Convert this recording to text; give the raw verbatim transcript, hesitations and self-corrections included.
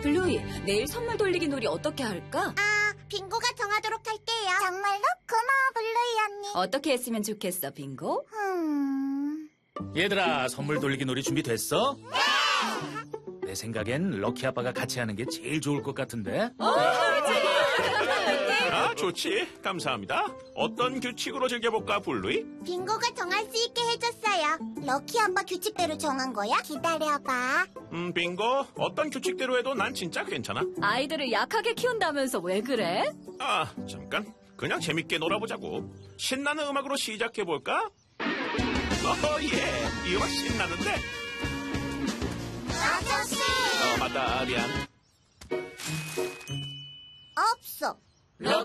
블루이, 내일 선물 돌리기 놀이 어떻게 할까? 아, 빙고가 정하도록 할게요. 정말로? 고마워, 블루이 언니. 어떻게 했으면 좋겠어, 빙고? 음... 얘들아, 선물 돌리기 놀이 준비됐어? 내 생각엔 럭키 아빠가 같이 하는 게 제일 좋을 것 같은데? 아, 좋지. 감사합니다. 어떤 규칙으로 즐겨볼까, 블루이? 빙고가 정할 수 있게 해줬어요. 럭키 아빠 규칙대로 정한 거야? 기다려봐. 음, 빙고. 어떤 규칙대로 해도 난 진짜 괜찮아. 아이들을 약하게 키운다면서 왜 그래? 아, 잠깐. 그냥 재밌게 놀아보자고. 신나는 음악으로 시작해볼까? 어허, 예. 이 음악 신나는데? 아저씨! 어, 맞다, 미안. 없어.